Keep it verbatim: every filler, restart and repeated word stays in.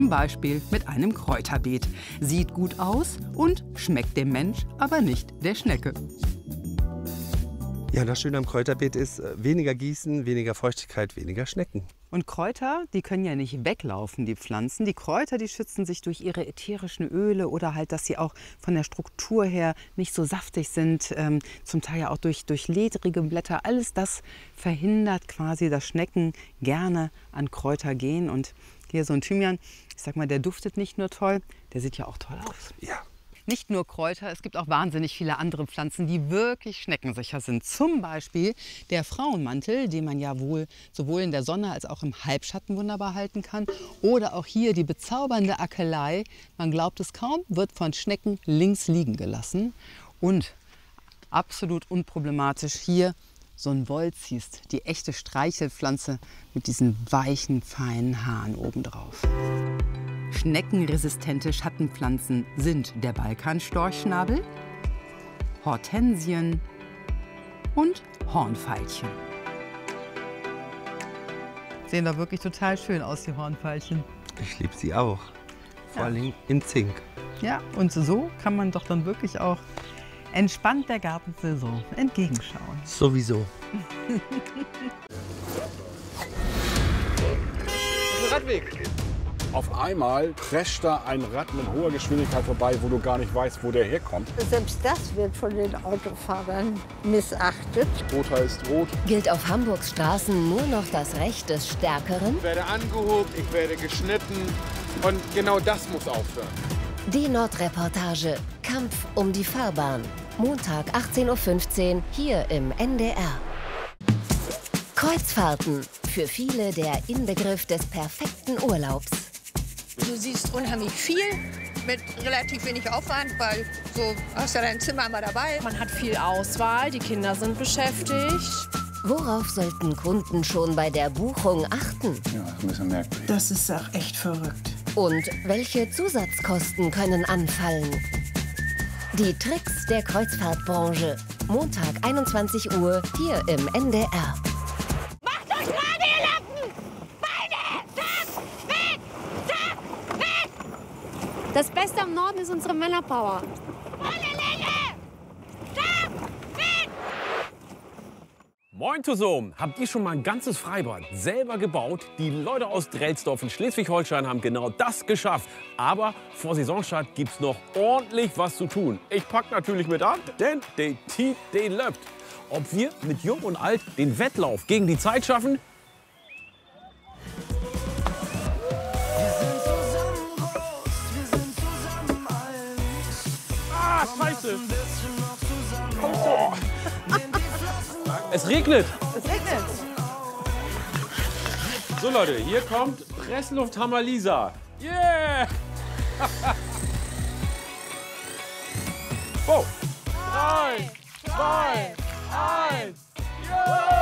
Zum Beispiel mit einem Kräuterbeet. Sieht gut aus und schmeckt dem Mensch, aber nicht der Schnecke. Ja, das Schöne am Kräuterbeet ist, äh, weniger gießen, weniger Feuchtigkeit, weniger Schnecken. Und Kräuter, die können ja nicht weglaufen, die Pflanzen. Die Kräuter, die schützen sich durch ihre ätherischen Öle oder halt, dass sie auch von der Struktur her nicht so saftig sind. Ähm, zum Teil ja auch durch, durch ledrige Blätter. Alles das verhindert quasi, dass Schnecken gerne an Kräuter gehen. Und hier so ein Thymian, ich sag mal, der duftet nicht nur toll, der sieht ja auch toll aus. Ja. Nicht nur Kräuter, es gibt auch wahnsinnig viele andere Pflanzen, die wirklich schneckensicher sind. Zum Beispiel der Frauenmantel, den man ja wohl sowohl in der Sonne als auch im Halbschatten wunderbar halten kann. Oder auch hier die bezaubernde Akelei. Man glaubt es kaum, wird von Schnecken links liegen gelassen. Und absolut unproblematisch hier so ein Wollziest, die echte Streichelpflanze mit diesen weichen, feinen Haaren obendrauf. Schneckenresistente Schattenpflanzen sind der Balkanstorchschnabel, Hortensien und Hornveilchen. Sehen doch wirklich total schön aus, die Hornveilchen. Ich liebe sie auch. Vor Ja. allem in Zink. Ja, und so kann man doch dann wirklich auch entspannt der Gartensaison entgegenschauen. Sowieso. Radweg. Auf einmal prescht da ein Rad mit hoher Geschwindigkeit vorbei, wo du gar nicht weißt, wo der herkommt. Selbst das wird von den Autofahrern missachtet. Rot heißt rot. Gilt auf Hamburgs Straßen nur noch das Recht des Stärkeren? Ich werde angehobt, ich werde geschnitten und genau das muss aufhören. Die Nordreportage. Kampf um die Fahrbahn. Montag achtzehn Uhr fünfzehn hier im N D R. Kreuzfahrten. Für viele der Inbegriff des perfekten Urlaubs. Du siehst unheimlich viel mit relativ wenig Aufwand, weil so hast ja dein Zimmer immer dabei. Man hat viel Auswahl, die Kinder sind beschäftigt. Worauf sollten Kunden schon bei der Buchung achten? Ja, das ist ein bisschen merkwürdig. Das ist auch echt verrückt. Und welche Zusatzkosten können anfallen? Die Tricks der Kreuzfahrtbranche. Montag einundzwanzig Uhr hier im N D R. Macht euch gerade, ihr Lappen! Beine! Zack! Weg! Zack! Weg! Das Beste am Norden ist unsere Männerpower. Volle Länge! Zack! Weg! Moin zusammen! Habt ihr schon mal ein ganzes Freibad selber gebaut? Die Leute aus Drelsdorf in Schleswig-Holstein haben genau das geschafft. Aber vor Saisonstart gibt's noch ordentlich was zu tun. Ich pack natürlich mit an, denn die Tiet, die läuft. Ob wir mit Jung und Alt den Wettlauf gegen die Zeit schaffen? Ah, scheiße! Oh. Es regnet! Es regnet! So Leute, hier kommt Presslufthammer Lisa. Yeah! Oh! Drei, zwei, eins, yeah!